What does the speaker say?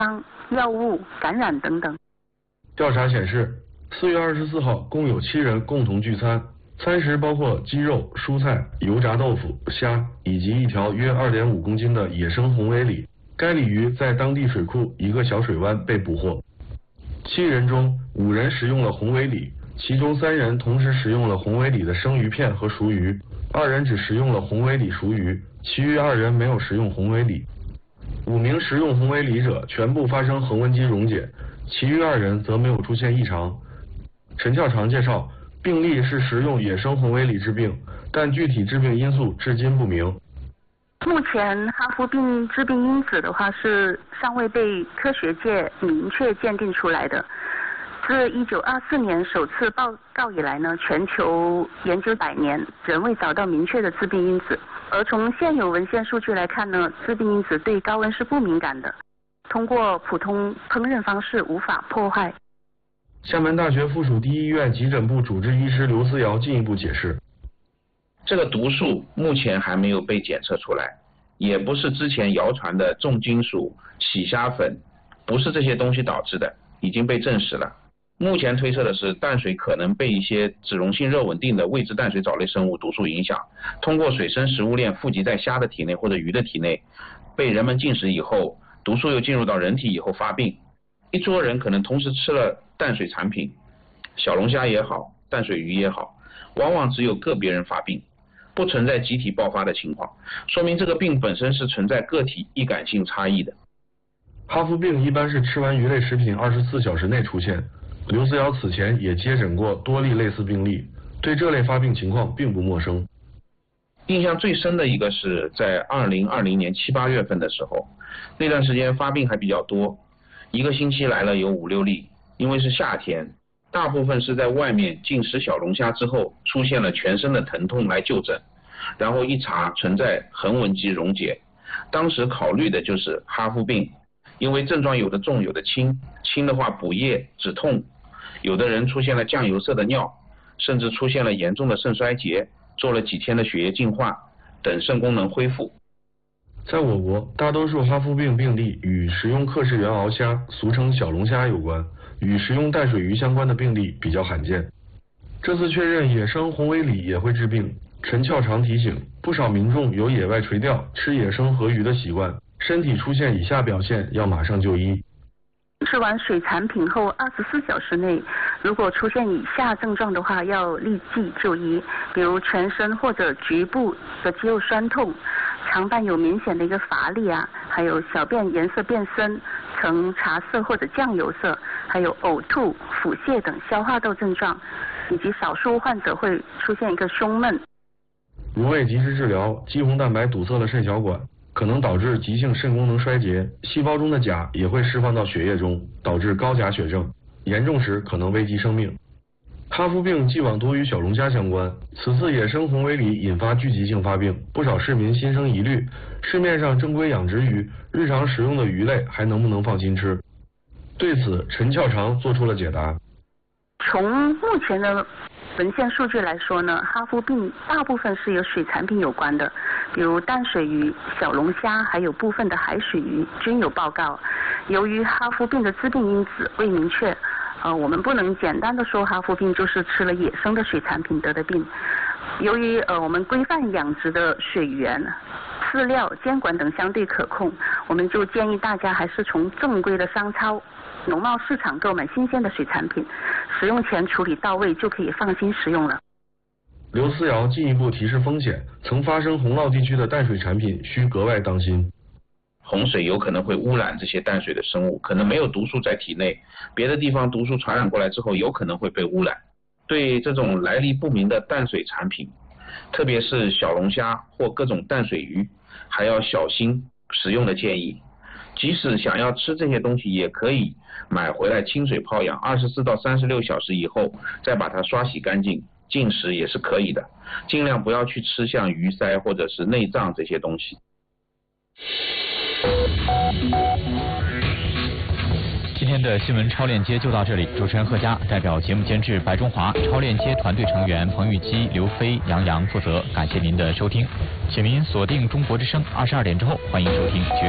药物感染等等。 调查显示，4月24号共有7人共同聚餐，餐食包括鸡肉、蔬菜、油炸豆腐、虾以及一条约2.5公斤的野生红尾鲤。该鲤鱼在当地水库一个小水湾被捕获。7人中5人食用了红尾鲤，其中3人同时食用了红尾鲤的生鱼片和熟鱼，2人只食用了红尾鲤熟鱼，其余2人没有食用红尾鲤。5名食用红尾鲤者全部发生横纹肌溶解，其余2人则没有出现异常。陈翘常介绍，病例是食用野生红尾鲤致病，但具体致病因素至今不明。 目前哈夫病致病因子的话是尚未被科学界明确鉴定出来的。自1924年首次报告以来呢，全球研究100年，仍未找到明确的致病因子。而从现有文献数据来看呢，致病因子对高温是不敏感的，通过普通烹饪方式无法破坏。 厦门大学附属第一医院急诊部主治医师刘思瑶进一步解释， 这个毒素目前还没有被检测出来，也不是之前谣传的重金属、洗虾粉，不是这些东西导致的，已经被证实了。目前推测的是淡水可能被一些脂溶性热稳定的未知淡水藻类生物毒素影响，通过水生食物链富集在虾的体内或者鱼的体内，被人们进食以后，毒素又进入到人体以后发病。一桌人可能同时吃了淡水产品，小龙虾也好，淡水鱼也好，往往只有个别人发病，不存在集体爆发的情况，说明这个病本身是存在个体易感性差异的。 哈夫病一般是吃完鱼类食品24小时内出现。刘思瑶此前也接诊过多例类似病例，对这类发病情况并不陌生。 印象最深的一个是在2020年7、8月份的时候，那段时间发病还比较多，一个星期来了有5、6例，因为是夏天，大部分是在外面进食小龙虾之后出现了全身的疼痛来就诊，然后一查存在横纹肌溶解，当时考虑的就是哈夫病，因为症状有的重有的轻，轻的话补液止痛，有的人出现了酱油色的尿，甚至出现了严重的肾衰竭，做了几天的血液净化，等肾功能恢复。 在我国，大多数哈夫病病例与食用克氏原螯虾，俗称小龙虾有关，与食用淡水鱼相关的病例比较罕见。这次确认野生红尾鲤也会致病，陈翘常提醒，不少民众有野外垂钓、吃野生河鱼的习惯，身体出现以下表现要马上就医。 吃完水产品后24小时内，如果出现以下症状的话，要立即就医，比如全身或者局部的肌肉酸痛，肠伴有明显的一个乏力啊，还有小便颜色变深，呈茶色或者酱油色，还有呕吐、腹泻等消化道症状，以及少数患者会出现一个胸闷。 如未及时治疗，肌红蛋白堵塞了肾小管，可能导致急性肾功能衰竭，细胞中的钾也会释放到血液中，导致高钾血症，严重时可能危及生命。哈夫病既往多与小龙虾相关，此次野生红尾鲤引发聚集性发病，不少市民心生疑虑，市面上正规养殖鱼、日常食用的鱼类还能不能放心吃？对此，陈翘常做出了解答。 从目前的文献数据来说呢，哈夫病大部分是由水产品有关的，比如淡水鱼、小龙虾，还有部分的海水鱼均有报告。由于哈夫病的致病因子未明确，我们不能简单的说哈夫病就是吃了野生的水产品得的病。由于我们规范养殖的水源、饲料、监管等相对可控，我们就建议大家还是从正规的商超、农贸市场购买新鲜的水产品，使用前处理到位就可以放心食用了。 刘思瑶进一步提示风险，曾发生洪涝地区的淡水产品需格外当心。 洪水有可能会污染这些淡水的生物，可能没有毒素在体内，别的地方毒素传染过来之后有可能会被污染。对这种来历不明的淡水产品，特别是小龙虾或各种淡水鱼，还要小心食用的建议。即使想要吃这些东西，也可以买回来清水泡养，24到36小时以后再把它刷洗干净，进食也是可以的。尽量不要去吃像鱼鳃或者是内脏这些东西。 今天的新闻超链接就到这里，主持人贺佳代表节目监制白中华、超链接团队成员彭玉基、刘飞、杨洋负责，感谢您的收听，请您锁定中国之声，22点之后欢迎收听。